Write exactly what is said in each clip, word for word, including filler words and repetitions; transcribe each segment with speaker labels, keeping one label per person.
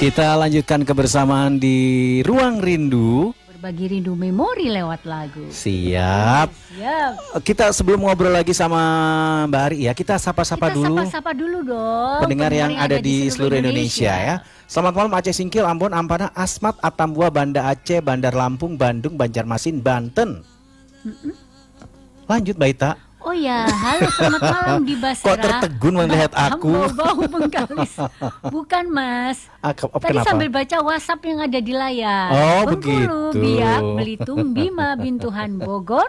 Speaker 1: Kita lanjutkan kebersamaan di Ruang Rindu.
Speaker 2: Berbagi rindu memori lewat lagu.
Speaker 1: Siap.
Speaker 2: Siap.
Speaker 1: Kita sebelum ngobrol lagi sama Mbak Ari ya, kita sapa-sapa dulu.
Speaker 2: Kita sapa-sapa dulu dong.
Speaker 1: Pendengar yang, yang ada di seluruh Indonesia, Indonesia ya. Selamat malam Aceh Singkil, Ambon, Ampana, Asmat, Atambua, Banda Aceh, Bandar Lampung, Bandung, Banjarmasin, Banten. Mm-mm. Lanjut Baita.
Speaker 2: Oh ya, halo selamat malam di Basra.
Speaker 1: Kok tertegun melihat aku?
Speaker 2: Bau Bengkalis. Bukan Mas.
Speaker 1: Ah, ke,
Speaker 2: Tadi
Speaker 1: kenapa?
Speaker 2: sambil baca WhatsApp yang ada di layar.
Speaker 1: Oh
Speaker 2: Bengkulu,
Speaker 1: begitu.
Speaker 2: Biak, Belitung, Bima, Bintuhan, Bogor.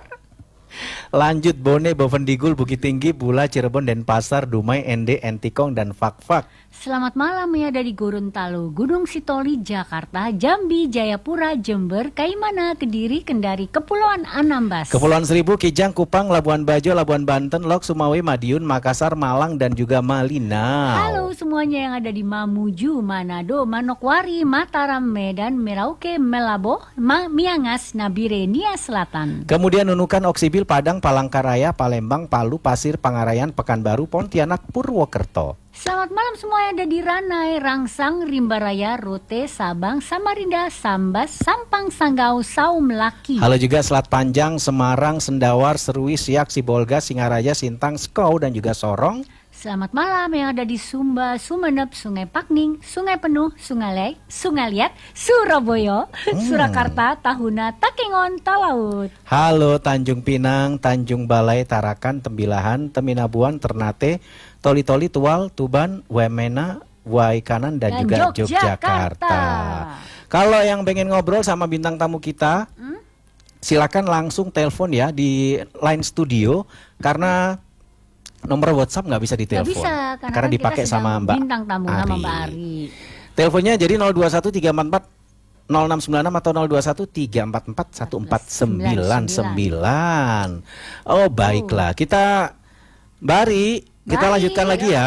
Speaker 1: Lanjut Bone, Bovendigul, Bukit Tinggi, Bula, Cirebon, Denpasar, Dumai, Ende, Entikong, dan Fakfak.
Speaker 2: Selamat malam ya dari Gorontalo, Gunung Sitoli, Jakarta, Jambi, Jayapura, Jember, Kaimana, Kediri, Kendari, Kepulauan Anambas,
Speaker 1: Kepulauan Seribu, Kijang, Kupang, Labuan Bajo, Labuan Banten, Lok, Sumawe, Madiun, Makassar, Malang, dan juga Malinau.
Speaker 2: Halo semuanya yang ada di Mamuju, Manado, Manokwari, Mataram, Medan, Merauke, Melabo, Ma Miangas, Nabire, Nia Selatan.
Speaker 1: Kemudian Nunukan, Oksibil, Padang, Palangkaraya, Palembang, Palu, Pasir, Pangarayan, Pekanbaru, Pontianak, Purwokerto.
Speaker 2: Selamat malam semua yang ada di Ranai, Rangsang, Rimbaraya, Rote, Sabang, Samarinda, Sambas, Sampang, Sanggau, Saum, Laki.
Speaker 1: Halo juga Selat Panjang, Semarang, Sendawar, Serui, Siak, Sibolga, Singaraja, Sintang, Skou, dan juga Sorong.
Speaker 2: Selamat malam yang ada di Sumba, Sumeneb, Sungai Pakning, Sungai Penuh, Sungai Lek, Sungai Liat, Surabaya, hmm. Surakarta, Tahuna, Takengon, Talaut.
Speaker 1: Halo Tanjung Pinang, Tanjung Balai, Tarakan, Tembilahan, Teminabuan, Ternate, Toli-Toli, Tual, Tuban, Wemena, Waikanan, dan, dan juga Yogyakarta. Yogyakarta. Kalau yang pengen ngobrol sama bintang tamu kita, hmm? silakan langsung telepon ya di line studio karena nomor WhatsApp nggak bisa ditelepon.
Speaker 2: Nggak bisa, karena,
Speaker 1: karena
Speaker 2: kan
Speaker 1: dipakai sama Mbak
Speaker 2: bintang tamu
Speaker 1: Ari.
Speaker 2: Nama Mbak Ari.
Speaker 1: Teleponnya jadi nol dua satu tiga empat empat nol enam sembilan enam atau nol dua satu tiga empat empat satu empat sembilan sembilan. Oh baiklah, kita Mbak Ari, kita Bye. lanjutkan lagi ya.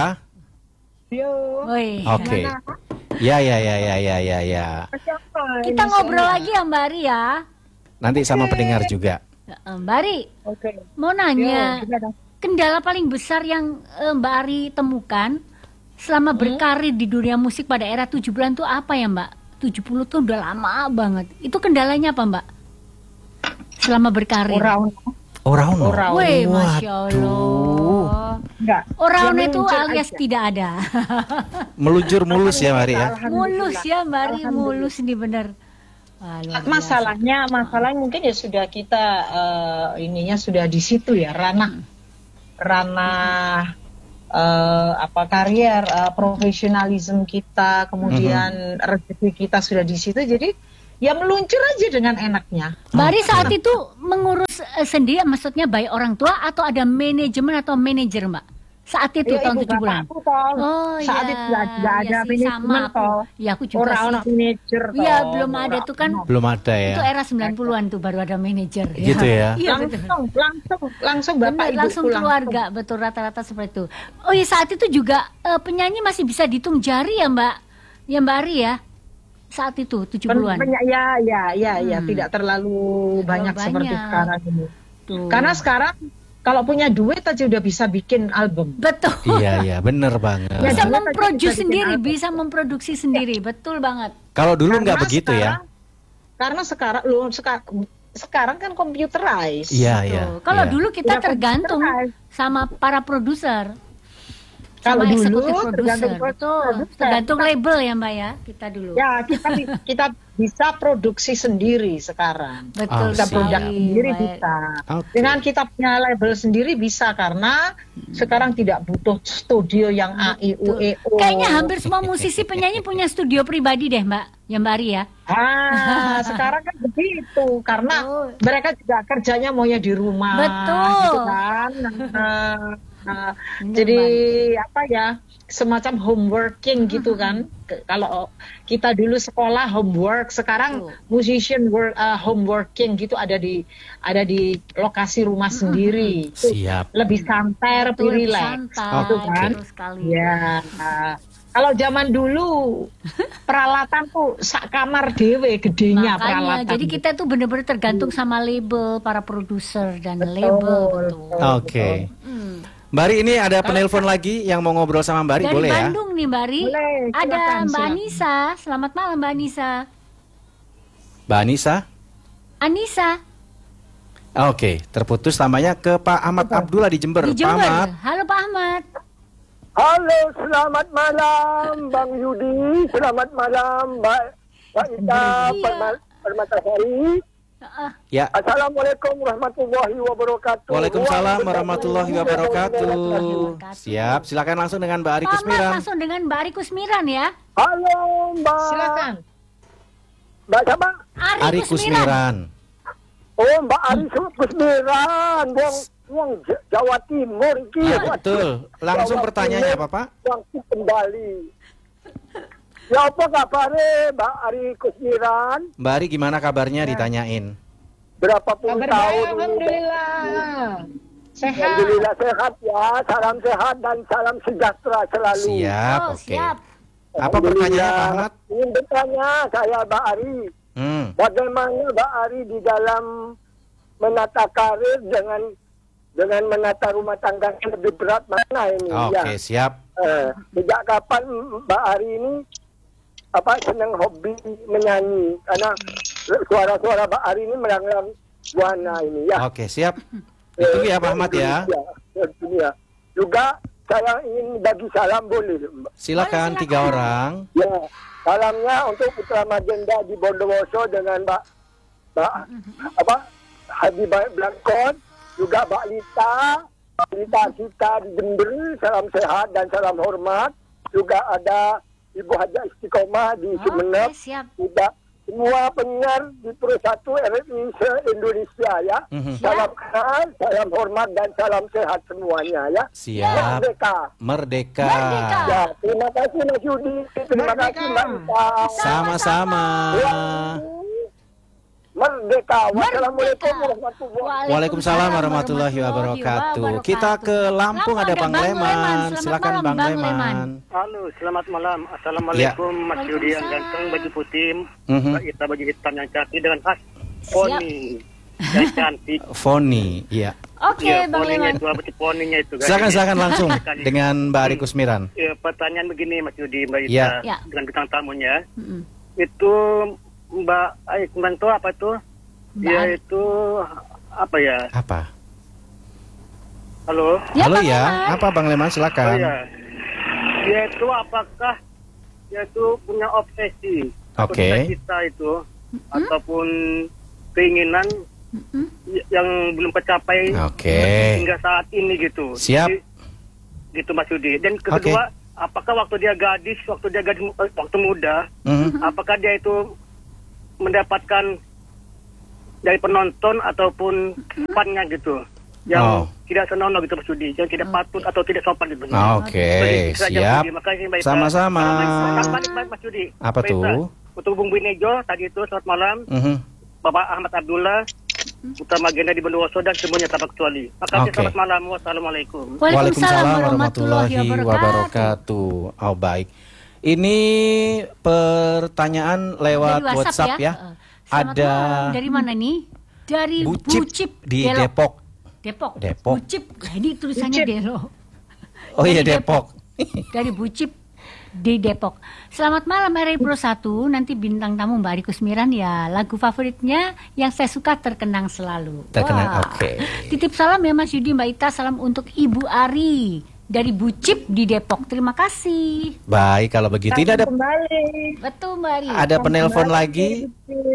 Speaker 3: Yo.
Speaker 1: Oke. Okay. Ya ya ya ya ya ya ya.
Speaker 2: Kita ngobrol lagi ya Mbak Ari ya.
Speaker 1: Nanti sama pendengar juga.
Speaker 2: Mbak Ari,
Speaker 3: okay.
Speaker 2: mau nanya. Yo, kendala paling besar yang uh, Mbak Ari temukan selama hmm? berkarir di dunia musik pada era tujuh puluhan itu apa ya Mbak? tujuh puluh tuh udah lama banget. Itu kendalanya apa Mbak? Selama berkarir.
Speaker 3: Oraun.
Speaker 1: Oraun.
Speaker 3: Oraun.
Speaker 2: Wih, Masya Allah.
Speaker 3: Enggak.
Speaker 2: Oraun itu alias aja. Tidak ada.
Speaker 1: Meluncur mulus ya Mbak Ari ya?
Speaker 2: Mulus ya Mbak Ari, mulus ini bener.
Speaker 3: Wah, masalahnya, masalahnya mungkin ya sudah kita uh, ininya sudah di situ ya, ranah hmm. ranah uh, apa karier uh, profesionalisme kita, kemudian mm-hmm. rezeki kita sudah di situ, jadi ya meluncur aja dengan enaknya.
Speaker 2: Mbak Ari saat itu mengurus uh, sendiri, maksudnya baik orang tua atau ada manajemen atau manajer Mbak? Saat itu ya, tahun tujuh bulan.
Speaker 3: Oh saat ya, itu tidak ada ya manajemen toh.
Speaker 2: Ya aku juga
Speaker 3: orang
Speaker 2: sih.
Speaker 3: manajer toh.
Speaker 2: Iya belum ada tuh kan.
Speaker 1: Belum ada ya.
Speaker 2: Itu era sembilan puluhan tuh baru ada manajer.
Speaker 1: Gitu ya.
Speaker 2: Iya
Speaker 3: langsung, langsung, langsung bapak ibu
Speaker 2: langsung keluarga, langsung. Betul rata-rata seperti itu. Oh iya saat itu juga uh, penyanyi masih bisa dihitung jari ya Mbak, ya Mbak Ari ya. Saat itu tujuh puluhan.
Speaker 3: Pen- ya ya ya hmm. ya tidak terlalu banyak, banyak seperti sekarang ini. Tuh. Karena sekarang kalau punya duit aja udah bisa bikin album.
Speaker 2: Betul.
Speaker 1: Iya iya bener banget.
Speaker 2: Bisa memproduksi sendiri, album. bisa memproduksi sendiri, ya. Betul banget.
Speaker 1: Kalau dulu nggak begitu
Speaker 3: sekarang,
Speaker 1: ya?
Speaker 3: Karena sekarang lu sekarang sekarang kan computerized.
Speaker 1: Iya iya.
Speaker 2: Kalau
Speaker 1: ya.
Speaker 2: dulu kita ya, tergantung sama para produser.
Speaker 3: Kalau dulu
Speaker 2: tergantung produser, tergantung label ya Mbak ya, kita dulu.
Speaker 3: Ya kita kita bisa produksi sendiri sekarang.
Speaker 2: Betul.
Speaker 3: Kita produk sendiri
Speaker 2: Baik.
Speaker 3: bisa.
Speaker 1: Okay.
Speaker 3: Dengan kita punya label sendiri bisa karena hmm. sekarang tidak butuh studio yang A I U E O.
Speaker 2: Kayaknya hampir semua musisi penyanyi punya studio pribadi deh Mbak, ya Mbak Ari ya.
Speaker 3: Ah sekarang kan begitu karena oh. mereka juga kerjanya maunya di rumah.
Speaker 2: Betul.
Speaker 3: Gitu kan. Nah, Nah, jadi apa ya semacam homeworking gitu kan. Kalau kita dulu sekolah homework, sekarang uh. musician work uh, homeworking gitu ada di ada di lokasi rumah uh. sendiri.
Speaker 1: Siap.
Speaker 3: Lebih santai, lebih rileks gitu kan. Ya. Nah, kalau zaman dulu peralatan tuh sak kamar dewe gedenya. Makanya, peralatan.
Speaker 2: Jadi kita tuh benar-benar tergantung sama label, para produser dan
Speaker 3: betul,
Speaker 2: label.
Speaker 1: Oke. Okay.
Speaker 2: Hmm.
Speaker 1: Mbak Ari, ini ada penelpon lagi yang mau ngobrol sama Mbak Ari,
Speaker 2: Dari
Speaker 1: boleh ya?
Speaker 2: Bandung nih Mbak Ari.
Speaker 3: Boleh,
Speaker 2: Ada
Speaker 3: silakan,
Speaker 2: Mbak
Speaker 3: silakan.
Speaker 2: Anissa. Selamat malam Mbak Anissa.
Speaker 1: Mbak Anissa?
Speaker 2: Anissa
Speaker 1: Oke, terputus namanya ke Pak Ahmad Abdullah di Jember.
Speaker 2: di
Speaker 1: Pak
Speaker 2: Jember.
Speaker 1: Ahmad.
Speaker 2: Halo Pak Ahmad.
Speaker 4: Halo, selamat malam Bang Yudi, selamat malam Mbak Mbak Ita
Speaker 2: Iya.
Speaker 4: Perma- Permatasari.
Speaker 2: Heeh.
Speaker 1: Ya.
Speaker 4: Assalamualaikum warahmatullahi wabarakatuh.
Speaker 1: Waalaikumsalam warahmatullahi wabarakatuh.
Speaker 2: wabarakatuh.
Speaker 1: Siap, silakan langsung dengan Mbak Ari
Speaker 2: Pak Ahmad
Speaker 1: Kusmiran.
Speaker 2: langsung dengan Mbak Ari Kusmiran ya.
Speaker 4: Halo Mbak.
Speaker 3: Silakan.
Speaker 4: Mbak siapa?
Speaker 2: Ari,
Speaker 1: Ari
Speaker 2: Kusmiran.
Speaker 1: Kusmiran.
Speaker 4: Oh Mbak Ari Kusmiran, Wong Wong J- Jawa Timur iki.
Speaker 1: Ya, betul. Langsung
Speaker 4: Jawa
Speaker 1: pertanyaannya
Speaker 4: Timur,
Speaker 1: apa, Pak?
Speaker 4: Langsung kembali. Ya apa kabarnya Mbak Ari Kusmiran?
Speaker 1: Mbak Ari gimana kabarnya ditanyain?
Speaker 4: Berapa puluh
Speaker 3: Kabar
Speaker 4: tahun
Speaker 3: baik,
Speaker 4: ini?
Speaker 3: alhamdulillah. Sehat.
Speaker 4: Alhamdulillah sehat ya, salam sehat dan salam sejahtera selalu.
Speaker 1: Siap,
Speaker 2: Oh,
Speaker 1: oke.
Speaker 2: siap.
Speaker 1: Apa pertanyaannya, Pak Ahmad?
Speaker 4: Ingin bertanya saya Mbak Ari,
Speaker 1: Hmm.
Speaker 4: bagaimana Mbak Ari di dalam menata karir dengan dengan menata rumah tangga lebih berat mana ini?
Speaker 1: Oke,
Speaker 4: Ya.
Speaker 1: siap.
Speaker 4: Eh, sejak kapan Mbak Ari ini apa senang hobi menyanyi? Karena suara-suara Mbak Ari ini melanglang buana ini ya.
Speaker 1: Oke, siap. Itu ya Pak Ahmad ya.
Speaker 4: Ya, ya. Juga saya ingin bagi salam boleh, Mbak?
Speaker 1: Silakan
Speaker 2: Boleh,
Speaker 1: tiga
Speaker 2: silakan.
Speaker 1: orang.
Speaker 4: Ya, salamnya untuk Putra Magenda di Bondowoso dengan Mbak Mbak apa Habibah Blankon, juga Mbak Lita, Mbak Lita kita di Jember, salam sehat dan salam hormat. Juga ada Ibu Haja Istiqomah di Sumeneb.
Speaker 2: Oke, siap.
Speaker 4: Juga semua penyiar di Pro satu R R I se-Indonesia ya.
Speaker 1: Mhm.
Speaker 4: Salam kenal, salam hormat dan salam sehat semuanya ya.
Speaker 1: Siap.
Speaker 4: Merdeka.
Speaker 1: Merdeka.
Speaker 2: Merdeka.
Speaker 4: Ya, terima kasih Mas Yudi. Terima
Speaker 3: Merdeka.
Speaker 4: kasih Mbak Ita.
Speaker 1: Sama-sama.
Speaker 4: Ya. Merdeka. Wassalamualaikum warahmatullahi
Speaker 1: Waalaikumsalam warahmatullahi wabarakatuh. Kita ke Lampung, ada Bang Leman.
Speaker 2: Selamat
Speaker 1: Silakan
Speaker 2: malam,
Speaker 1: Bang
Speaker 2: Bang
Speaker 1: Leman.
Speaker 2: Leman.
Speaker 5: Halo, selamat malam. Assalamualaikum Mas Yudi yang ganteng, baju putih,
Speaker 1: Mhm.
Speaker 5: Mbak Ita baju hitam yang cantik dengan khas poni yang cantik.
Speaker 1: Foni, iya.
Speaker 2: Oke,
Speaker 5: Ya,
Speaker 2: Bang
Speaker 5: poninya
Speaker 2: Leman.
Speaker 5: itu apa sih poninya itu? guys?
Speaker 1: Silakan silakan langsung dengan Mbak Ari Kusmiran.
Speaker 5: Ya, pertanyaan begini Mas Yudi, Mbak Ita
Speaker 1: Ya.
Speaker 2: Ya.
Speaker 5: dengan bintang tamunya.
Speaker 2: Mm-mm.
Speaker 5: Itu Mbak Ai kemarin itu apa tuh?
Speaker 2: Mbak
Speaker 5: Dia
Speaker 2: Ai.
Speaker 5: itu apa ya?
Speaker 1: Apa?
Speaker 5: Halo?
Speaker 2: Ya,
Speaker 1: Halo
Speaker 2: Bang
Speaker 1: ya,
Speaker 2: Leman.
Speaker 1: apa Bang Leman?
Speaker 5: Oh
Speaker 1: Silakan.
Speaker 5: ya. Dia itu apakah dia itu punya obsesi? atau
Speaker 1: Oke.
Speaker 5: cita-cita itu ataupun keinginan
Speaker 2: Mm-mm.
Speaker 5: y- yang belum tercapai
Speaker 1: Oke.
Speaker 5: hingga saat ini gitu.
Speaker 1: Siap.
Speaker 5: Jadi, gitu Mas Yudi. Dan kedua, apakah waktu dia gadis, waktu dia gadis waktu muda,
Speaker 1: Mhm.
Speaker 5: apakah dia itu mendapatkan dari penonton ataupun fannya gitu yang
Speaker 1: Oh.
Speaker 5: tidak senonoh gitu Mas Yudi, yang tidak patut atau tidak sopan gitu.
Speaker 1: Oke,
Speaker 5: Itu saja, Mas
Speaker 1: siap.
Speaker 5: Yudi. Makasih, Mbak Ita.
Speaker 1: Sama-sama.
Speaker 5: Selamat balik, Mas Yudi.
Speaker 1: Apa
Speaker 5: Mbak Ita.
Speaker 1: tuh?
Speaker 5: Untuk Bung Binejo tadi itu selamat malam.
Speaker 1: Mhm.
Speaker 5: Bapak Ahmad Abdullah, Putra Magenda di Bondowoso dan semuanya tanpa kecuali. Makasih,
Speaker 1: Oke.
Speaker 5: selamat malam. Wassalamualaikum.
Speaker 2: Waalaikumsalam warahmatullahi wabarakatuh.
Speaker 1: wabarakatuh. Oh baik. Ini pertanyaan lewat
Speaker 2: Dari
Speaker 1: WhatsApp, ya.
Speaker 2: Eh, selamat
Speaker 1: Ada
Speaker 2: malam. Dari mana nih? Dari
Speaker 1: Bucip,
Speaker 2: Bucip,
Speaker 1: di
Speaker 2: Delok.
Speaker 1: Depok.
Speaker 2: Depok.
Speaker 1: Depok.
Speaker 2: Bucip. Jadi tulisannya
Speaker 3: Bucip.
Speaker 2: Delo.
Speaker 1: Oh iya
Speaker 2: Dari
Speaker 1: Depok.
Speaker 2: Dari Bucip di Depok. Selamat malam R R I Pro satu. Nanti bintang tamu Mbak Ari Kusmiran ya. Lagu favoritnya yang saya suka Terkenang Selalu.
Speaker 1: Terkenang,
Speaker 2: Wah.
Speaker 1: oke.
Speaker 2: Titip salam ya Mas Yudi, Mbak Ita. Salam untuk Ibu Ari dari Bucip di Depok. Terima kasih.
Speaker 1: Baik, kalau begitu ini ada
Speaker 3: Kembali.
Speaker 2: Betul Mbak Ari.
Speaker 1: ada penelpon lagi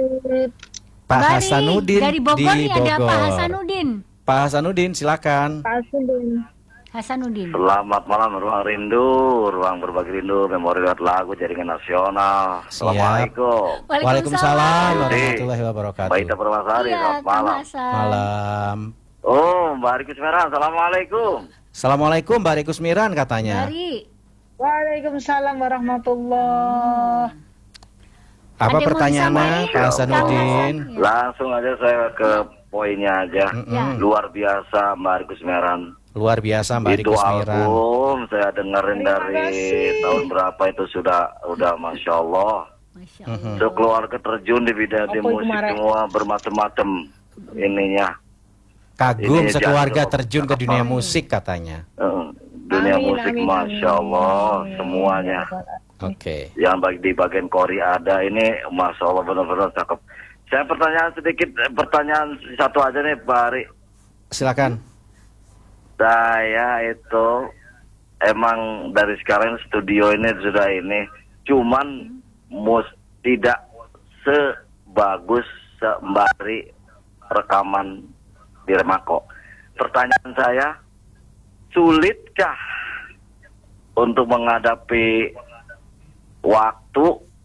Speaker 1: Pak
Speaker 2: Mbak Ari,
Speaker 1: Hasanuddin
Speaker 2: dari Bogor
Speaker 1: di
Speaker 2: nih ada Pak
Speaker 1: Bogor.
Speaker 2: Hasanuddin.
Speaker 1: Pak Hasanuddin silakan.
Speaker 3: Kasih
Speaker 2: Hasanuddin.
Speaker 6: Selamat malam Ruang Rindu, Ruang Berbagi Rindu, Memori Lewat Lagu, Jaringan Nasional.
Speaker 1: Siap.
Speaker 6: Assalamualaikum.
Speaker 1: Waalaikumsalam
Speaker 6: Yudi.
Speaker 1: warahmatullahi wabarakatuh.
Speaker 6: Mbak Ita Permasari,
Speaker 2: Iya,
Speaker 6: selamat
Speaker 2: Kang
Speaker 6: malam.
Speaker 2: Hasan.
Speaker 1: Malam.
Speaker 6: Oh, Mbak Ari Kusmiran, Assalamualaikum.
Speaker 1: Assalamualaikum Mbak Ari Kusmiran katanya.
Speaker 2: Dari
Speaker 3: Waalaikumsalam warahmatullah.
Speaker 1: Apa
Speaker 2: Ada yang mau
Speaker 1: pertanyaannya
Speaker 2: disampaikan?
Speaker 1: Pak Hasanuddin?
Speaker 2: Ya.
Speaker 6: Langsung aja saya ke poinnya aja.
Speaker 1: Mm-mm.
Speaker 6: Luar biasa Mbak Ari Kusmiran.
Speaker 1: Luar biasa Mbak Ari
Speaker 6: Itu
Speaker 1: Kusmiran.
Speaker 6: album saya dengerin
Speaker 3: Terima
Speaker 6: dari
Speaker 3: kasih.
Speaker 6: tahun berapa itu sudah udah Masya Allah.
Speaker 2: Masya
Speaker 1: Mhm.
Speaker 2: Allah.
Speaker 6: Sekeluarga terjun di bidang di
Speaker 3: Apa itu
Speaker 6: musik
Speaker 3: kemarin?
Speaker 6: semua bermacam-macam ininya.
Speaker 1: Kagum
Speaker 6: Ini
Speaker 1: sekeluarga
Speaker 6: jangan-
Speaker 1: terjun ke dunia musik katanya.
Speaker 6: Eh, dunia
Speaker 3: Amin,
Speaker 6: musik,
Speaker 3: amin,
Speaker 6: masya
Speaker 3: amin.
Speaker 6: Allah, semuanya.
Speaker 1: Oke.
Speaker 6: Yang bagi di bagian kori ada ini, masya Allah benar-benar cakep. Saya pertanyaan sedikit, eh, pertanyaan satu aja nih, Pak Ari.
Speaker 1: Silakan.
Speaker 6: Saya itu emang dari sekarang studio ini sudah ini, cuman mus tidak sebagus sembari rekaman di Remako. Pertanyaan saya, sulitkah untuk menghadapi waktu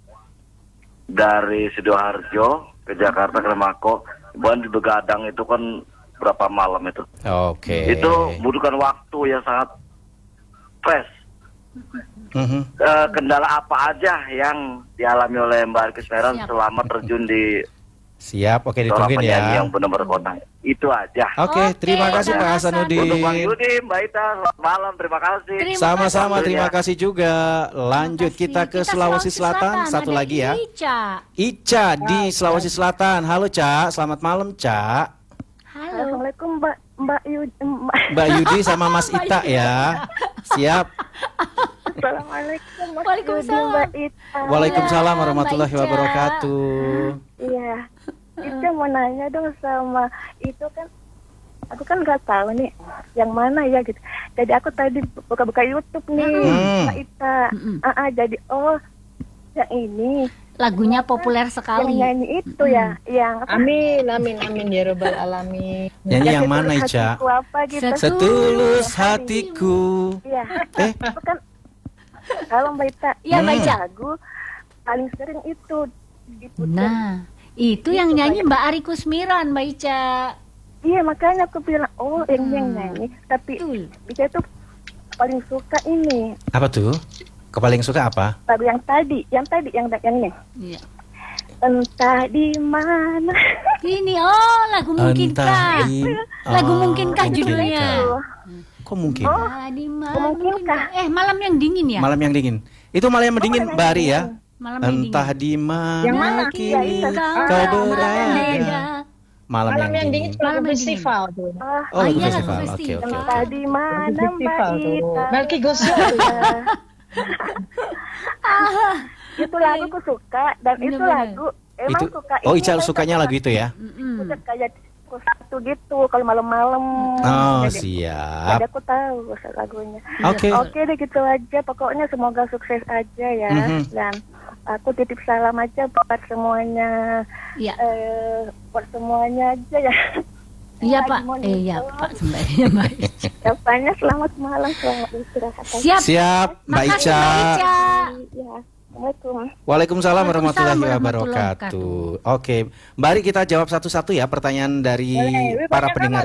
Speaker 6: dari Sidoarjo ke Jakarta ke Remako? Bukan di Begadang itu kan berapa malam itu?
Speaker 1: Oke.
Speaker 6: Itu membutuhkan waktu yang sangat stres.
Speaker 1: Mhm.
Speaker 6: Eh, kendala apa aja yang dialami oleh Mbak Ari Kusmeran
Speaker 2: Siap.
Speaker 6: selama terjun di
Speaker 1: Siap, oke
Speaker 6: seorang
Speaker 1: ditungguin
Speaker 6: penyanyi
Speaker 1: ya.
Speaker 6: yang benar-benar kota? Itu aja.
Speaker 1: Oke,
Speaker 2: Oke,
Speaker 1: terima kasih Pak
Speaker 2: Pak
Speaker 1: Hasanuddin.
Speaker 6: Untuk Bang Yudi, Mbak Ita, selamat malam, terima kasih.
Speaker 2: Terima
Speaker 1: Sama-sama,
Speaker 6: kasih.
Speaker 1: terima kasih juga. Lanjut
Speaker 2: Terima
Speaker 1: kita
Speaker 2: kasih.
Speaker 1: ke Sulawesi Selatan, satu
Speaker 2: Ada
Speaker 1: lagi ya.
Speaker 2: Ica.
Speaker 1: Ica di Sulawesi Selatan. Halo Ca, selamat malam Ca.
Speaker 2: Halo.
Speaker 7: Assalamualaikum Mbak Mbak Yudi Mbak.
Speaker 1: Mbak Yudi sama Mas Ita ya. Siap.
Speaker 7: Assalamualaikum Mas
Speaker 2: Waalaikumsalam.
Speaker 7: Yudi, Mbak Ita.
Speaker 1: Waalaikumsalam
Speaker 2: Mbak
Speaker 1: warahmatullahi
Speaker 2: Ica.
Speaker 1: wabarakatuh.
Speaker 7: Iya. Itu mau nanya dong sama itu kan aku kan nggak tahu nih yang mana ya gitu. Jadi aku tadi buka-buka YouTube nih
Speaker 1: Hmm.
Speaker 7: Mbak Ita.
Speaker 2: Mm-mm.
Speaker 7: Ah, ah, jadi oh yang ini
Speaker 2: Lagunya populer
Speaker 7: yang
Speaker 2: sekali.
Speaker 7: nyanyi itu ya yang apa?
Speaker 3: Amin, amin, amin ya Rabbal Alamin.
Speaker 1: Nyanyi yang
Speaker 7: Setulus
Speaker 1: mana Ica?
Speaker 7: hatiku apa gitu.
Speaker 2: Setulus
Speaker 1: Setulus hatiku.
Speaker 7: Iya.
Speaker 1: Eh,
Speaker 7: Itu kan kalau Mbak Ita
Speaker 2: Iya, Mbak
Speaker 1: Hmm.
Speaker 2: Ica.
Speaker 7: lagu paling sering itu diputar.
Speaker 2: Nah, itu yang nyanyi Mbak Ari Kusmiran, Mbak Ica.
Speaker 7: Iya makanya aku bilang oh yang yang
Speaker 2: Hmm.
Speaker 7: nyanyi tapi
Speaker 2: Betul.
Speaker 7: Bisa tuh paling suka ini
Speaker 1: apa tuh? Kepaling suka apa?
Speaker 7: lagu yang tadi yang tadi yang yang ini
Speaker 2: Iya.
Speaker 7: entah di mana.
Speaker 2: Ini oh lagu mungkinkah?
Speaker 1: di-
Speaker 2: Lagu
Speaker 1: Oh,
Speaker 2: mungkinkah judulnya?
Speaker 1: Kok mungkin?
Speaker 2: Ah, di mana
Speaker 7: Mungkinkah?
Speaker 2: Eh, malam yang dingin ya?
Speaker 1: Malam yang dingin. Itu malam yang dingin, Mbak Ari ya.
Speaker 2: Malam yang dingin.
Speaker 1: Entah di mana
Speaker 3: Yang mana?
Speaker 1: kini
Speaker 7: Iya,
Speaker 1: kau
Speaker 3: Ah,
Speaker 1: berada. Malam,
Speaker 3: Malam yang dingin itu lagu
Speaker 2: Malam yang
Speaker 3: festival tuh.
Speaker 7: Ah,
Speaker 1: Oh, lagu
Speaker 2: iya, lagu
Speaker 1: festival. Oke,
Speaker 2: festival.
Speaker 1: oke, oke.
Speaker 7: entah di mana Mbak
Speaker 3: Festival tuh.
Speaker 7: Ita.
Speaker 3: Melki Gosio.
Speaker 7: Itu lagu aku suka dan itu
Speaker 2: Bener-bener.
Speaker 7: lagu emang
Speaker 1: Itu
Speaker 7: suka
Speaker 1: Oh,
Speaker 7: ini
Speaker 1: Ica
Speaker 7: kan
Speaker 1: sukanya
Speaker 7: sama-
Speaker 1: lagu itu ya?
Speaker 2: Mm-mm.
Speaker 7: suka kayak aku satu gitu kalau malam-malam.
Speaker 1: Oh,
Speaker 7: Jadi-
Speaker 1: siap.
Speaker 7: Jadi aku tahu lagunya.
Speaker 1: Oke.
Speaker 7: Oke deh gitu aja. Pokoknya semoga sukses aja ya.
Speaker 1: Mhm.
Speaker 7: Dan aku titip salam aja buat semuanya.
Speaker 2: Iya.
Speaker 7: Eh, buat semuanya aja ya.
Speaker 2: Iya,
Speaker 7: Lagi
Speaker 2: Pak.
Speaker 7: mau
Speaker 2: Eh, iya,
Speaker 7: nonton.
Speaker 2: Pak sembari Mbak Ica.
Speaker 7: Japanya selamat malam, selamat istirahat.
Speaker 2: Siap.
Speaker 1: Siap, Mbak
Speaker 2: Makasih,
Speaker 1: Ica.
Speaker 2: Mbak Ica.
Speaker 7: Ya, Assalamualaikum.
Speaker 1: Waalaikumsalam warahmatullahi
Speaker 2: Waalaikumsalam
Speaker 1: wabarakatuh. Oke, Mbak Ari kita jawab satu-satu ya pertanyaan dari
Speaker 3: Boleh.
Speaker 1: para
Speaker 3: Banyak
Speaker 1: pendengar